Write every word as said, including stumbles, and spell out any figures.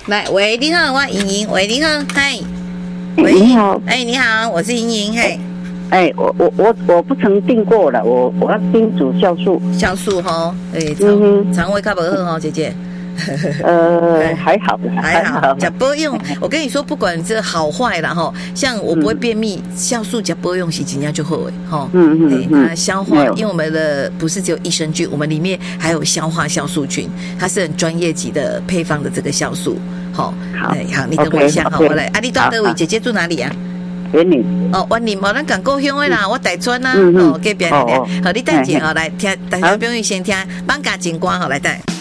来，喂，你好，我莹莹，喂，你好，嗨， 喂，你好， 哎，你好，我是莹莹，嘿， 哎，我我我我不曾订过了，我我要叮嘱酵素， 酵素哈，哎，肠肠胃较不好哈，姐姐。 呃，还好还好，吃保养。我跟你说，不管这好坏啦哈，像我不会便秘，酵素吃保养是尽量就好诶哈。嗯嗯嗯。啊，消化，因为我们的不是只有益生菌，我们里面还有消化酵素菌，它是很专业级的配方的这个酵素。好，好，好，你等我一下哈，我来。啊，你到哪位？姐姐住哪里啊？ 园林哦，园林哦，咱港高乡的啦，我台村啦，哦，隔壁的。好，你等一下哦，来听，大家不用先听，放假情歌好来等。